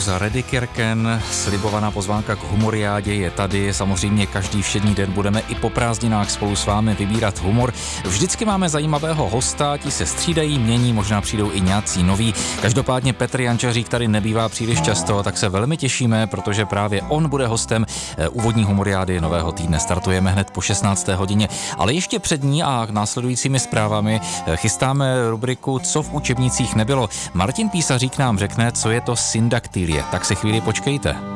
z Redikirchen. Slibovaná pozvánka k humoriádě je tady. Samozřejmě každý všední den budeme i po prázdninách spolu s vámi vybírat humor. Vždycky máme zajímavého hosta, ti se střídají, mění, možná přijdou i nějací noví. Každopádně Petr Jančařík tady nebývá příliš často, tak se velmi těšíme, protože právě on bude hostem úvodní humoriády nového týdne. Startujeme hned po 16. hodině, ale ještě před ní a následujícími zprávami chystáme rubriku Co v učebnicích nebylo. Martin Písařík nám řekne, co je to syndaktylie. Tak se chvíli počkejte.